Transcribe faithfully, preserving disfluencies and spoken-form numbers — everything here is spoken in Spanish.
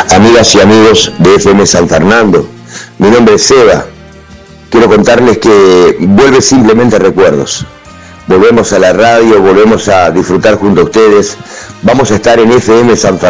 amigas y amigos de F M San Fernando. Mi nombre es Seba. Quiero contarles que vuelve Simplemente Recuerdos. Volvemos a la radio, volvemos a disfrutar junto a ustedes. Vamos a estar en F M San Fernando.